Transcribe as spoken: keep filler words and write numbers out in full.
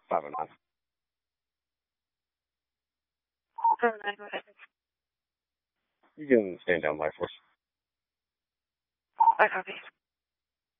five oh nine. five oh nine, go ahead. You can stand down by force. I copy.